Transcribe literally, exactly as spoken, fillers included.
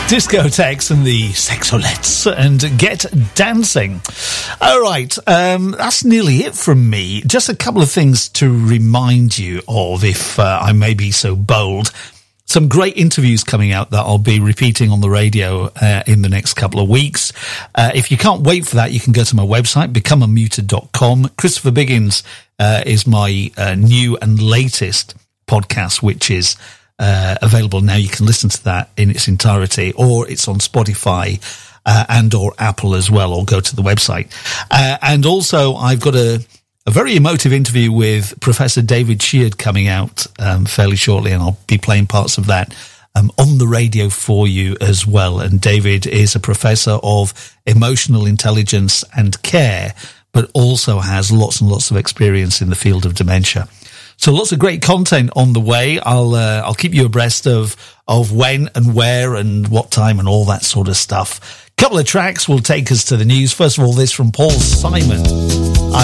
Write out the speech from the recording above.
Discotheques and the sexolettes and get dancing. All right, um, that's nearly it from me. Just a couple of things to remind you of, if uh, I may be so bold. Some great interviews coming out that I'll be repeating on the radio uh, in the next couple of weeks. Uh, if you can't wait for that, you can go to my website, become unmuted dot com. Christopher Biggins uh, is my uh, new and latest podcast, which is Uh, available now. You can listen to that in its entirety, or it's on Spotify uh, and or Apple as well, or go to the website. Uh, and also I've got a, a very emotive interview with Professor David Sheard coming out um, fairly shortly, and I'll be playing parts of that um, on the radio for you as well. And David is a professor of emotional intelligence and care, but also has lots and lots of experience in the field of dementia. So lots of great content on the way. I'll uh, I'll keep you abreast of of when and where and what time and all that sort of stuff. Couple of tracks will take us to the news. First of all, this from Paul Simon.